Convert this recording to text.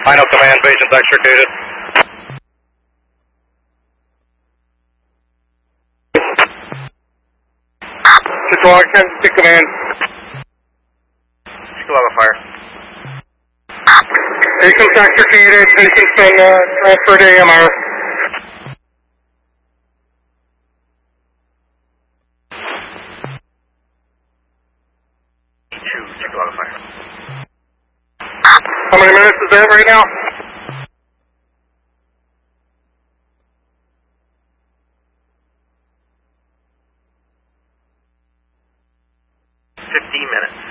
Final command, patients extricated. Just to command. Still have a fire. Patients extricated, patients been transferred to AMR. Still have a fire. How many minutes is that right now? 15 minutes.